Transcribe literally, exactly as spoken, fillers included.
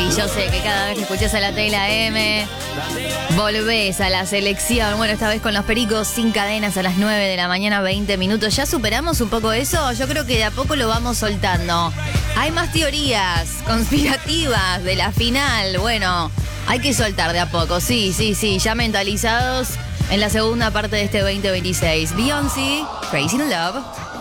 Y yo sé que cada vez que escuchás a la Tela M, volvés a la selección. Bueno, esta vez con los Pericos sin cadenas a las nueve de la mañana, veinte minutos. ¿Ya superamos un poco eso? Yo creo que de a poco lo vamos soltando. Hay más teorías conspirativas de la final. Bueno, hay que soltar de a poco. Sí, sí, sí. Ya mentalizados en la segunda parte de este veinte veintiséis. Beyoncé, Crazy in Love.